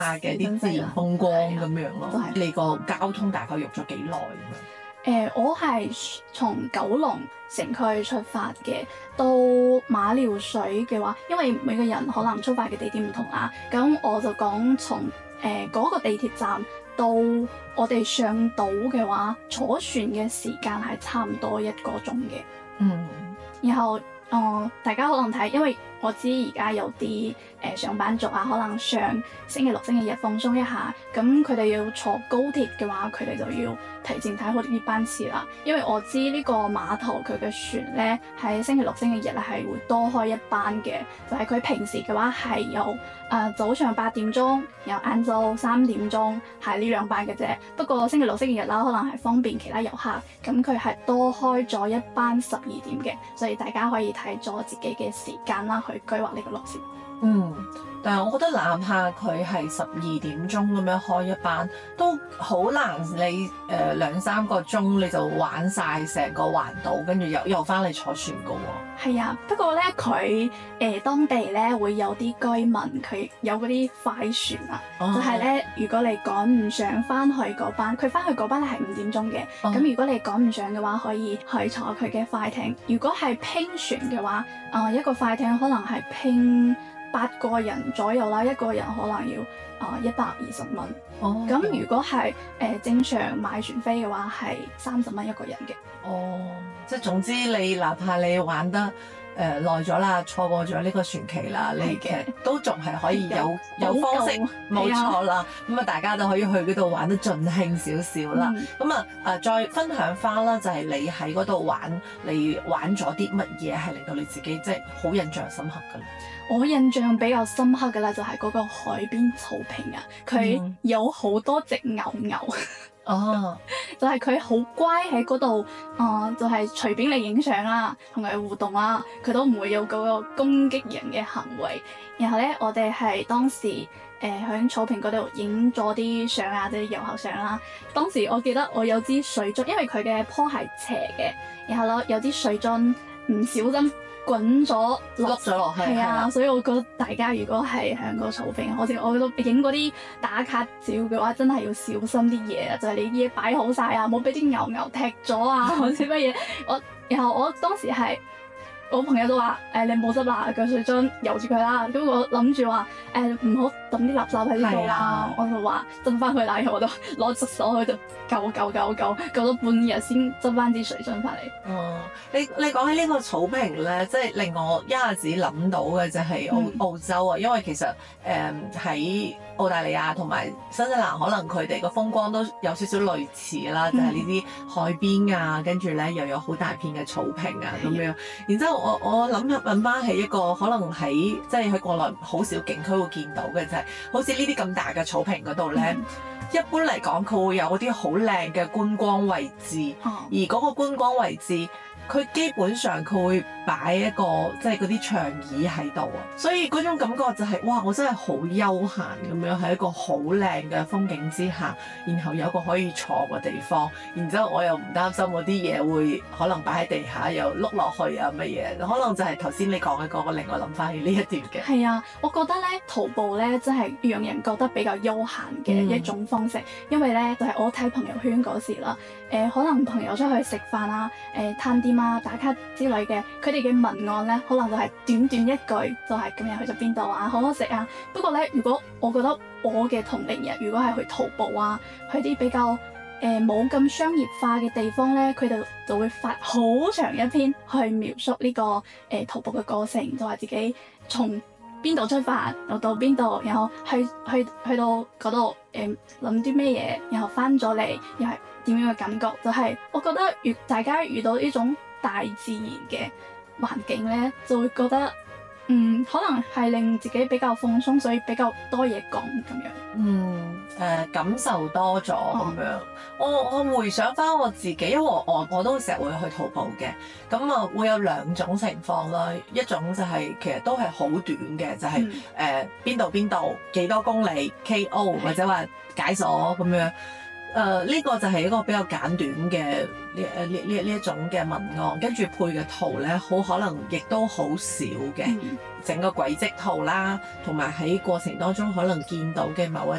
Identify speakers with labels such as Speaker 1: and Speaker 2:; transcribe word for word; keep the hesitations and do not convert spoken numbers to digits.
Speaker 1: 嘅啲自然風光咁樣咯。
Speaker 2: 都係
Speaker 1: 你個交通大概用咗幾耐咁樣？
Speaker 2: 誒、呃，我係從九龍城區出發嘅，到馬料水嘅話，因為每個人可能出發嘅地點唔同啦，咁我就講從誒嗰個地鐵站到我哋上島嘅話，坐船嘅時間係差唔多一個鐘嘅。
Speaker 1: 嗯，
Speaker 2: 然後誒、呃，大家可能睇，因為我知而家有啲誒、呃、上班族啊，可能上星期六、星期日放鬆一下，咁佢哋要坐高鐵嘅話，佢哋就要提前睇好呢班次啦。因為我知呢個碼頭佢嘅船咧喺星期六、星期日咧係會多開一班嘅，就係、是、佢平時嘅話係有誒、呃、早上八點鐘，有晏晝三點鐘係呢兩班嘅啫。不過星期六、星期日啦，可能係方便其他遊客，咁佢係多開咗一班十二點嘅，所以大家可以睇咗自己嘅時間啦，去規劃呢個路線。
Speaker 1: 嗯，但係我覺得哪怕佢係十二點鐘咁樣開一班，都好難你誒、呃、兩三個鐘你就玩晒成個環島，跟住又又翻嚟坐船噶喎。
Speaker 2: 係啊，不過咧佢誒當地咧會有啲居民佢有嗰啲快船啊，
Speaker 1: 哦、
Speaker 2: 就係咧如果你趕唔上翻去嗰班，佢翻去嗰班係五點鐘嘅，咁、
Speaker 1: 哦、
Speaker 2: 如果你趕唔上嘅話，可以去坐佢嘅快艇。如果係拼船嘅話，啊、呃、一個快艇可能係拼八個人左右啦，一個人可能要啊一百二十蚊。
Speaker 1: 哦，
Speaker 2: 咁如果係誒、呃、正常買船飛嘅話，係三十蚊一個人嘅。
Speaker 1: 哦，即係總之你哪怕你玩得誒耐咗啦，錯過咗呢個船期啦，你其實都仲係可以有有方式，冇錯啦。咁啊，大家都可以去嗰度玩得盡興少少啦。咁啊誒，再分享翻啦，就係你喺嗰度玩，你玩咗啲乜嘢係令到你自己即係好印象深刻㗎？
Speaker 2: 我印象比較深刻嘅咧，就係嗰個海邊草坪啊，佢有好多隻牛牛。
Speaker 1: 哦，
Speaker 2: 就係佢好乖喺嗰度，啊、呃，就係、是、隨便你影相啦，同佢互動啦，佢都唔會有嗰個攻擊人嘅行為。然後咧，我哋係當時誒喺、呃、草坪嗰度影咗啲相啊，即係遊客相啦。當時我記得我有支水樽，因為佢嘅坡係斜嘅，然後咧有啲水樽唔小心滾咗
Speaker 1: 落咗落去，
Speaker 2: 係啊，
Speaker 1: 的
Speaker 2: 所以我覺得大家如果係喺個草坪，好似我覺得影嗰啲打卡照嘅話，真係要小心啲嘢啊！就係、是、你啲嘢擺好晒啊，冇俾啲牛牛踢咗啊，或者乜嘢。我然後我當時係我朋友都話：誒、欸、你冇執啦，個水樽由住佢啦。咁我諗住話誒唔好抌啲垃圾喺呢度啦，我就話執翻佢啦。然後我就攞隻手去度救救救救，救咗半日先執翻支水樽翻嚟。
Speaker 1: 哦，你你講起呢個草坪咧，即係令我一下子諗到嘅就係澳、嗯、澳洲啊，因為其實誒喺、呃、澳大利亞同埋新西蘭，可能佢哋個風光都有少少類似啦，就係呢啲海邊啊，跟住咧又有好大片嘅草坪啊咁樣。然之後我我諗一諗翻起一個可能喺即係喺國內好少景區會見到嘅就係、是，好似呢啲咁大嘅草坪嗰度咧。嗯一般嚟講，佢會有嗰啲好靚嘅觀光位置，哦、而嗰個觀光位置，佢基本上佢會擺一個即係嗰啲長椅喺度啊，所以嗰種感覺就係、是、哇，我真係好悠閒咁樣喺一個好靚嘅風景之下，然後有個可以坐嘅地方，然之後我又唔擔心嗰啲嘢會可能擺喺地下又碌落去啊乜嘢，可能就係頭先你講嘅嗰個令我諗翻起呢一段嘅。
Speaker 2: 係啊，我覺得咧徒步咧真係讓人覺得比較悠閒嘅一種方式，嗯、因為咧就係、是、我睇朋友圈嗰時啦，誒、呃、可能朋友出去食飯啊，誒攤店啊、打卡之類嘅，佢哋嘅文案咧可能就係短短一句，就係今日去咗邊度啊，好好食啊。不過咧，如果我覺得我嘅同齡人如果係去徒步啊，去啲比較誒冇咁商業化嘅地方咧，佢哋就會發好長一篇去描述呢、這個誒、呃、徒步嘅過程，就話自己從邊度出發，又到邊度，然後去去去到嗰度誒諗啲咩嘢，然後翻咗嚟又係點樣嘅感覺。就係、是、我覺得，遇大家遇到呢種大自然嘅環境咧，就會覺得嗯，可能係令自己比較放鬆，所以比較多嘢講咁樣。
Speaker 1: 嗯，誒、呃、感受多咗咁樣。哦、我我回想翻我自己，因為我我，我都成日會去徒步嘅，咁啊會有兩種情況啦。一種就係、是、其實都係好短嘅，就係誒邊度邊度幾多公里 K O 或者話解鎖咁樣。誒呢、呃這個就係一個比較簡短嘅呢誒呢呢呢一種嘅文案，跟住配嘅圖咧，好可能亦都好少嘅，嗯、整個軌跡圖啦，同埋喺過程當中可能見到嘅某一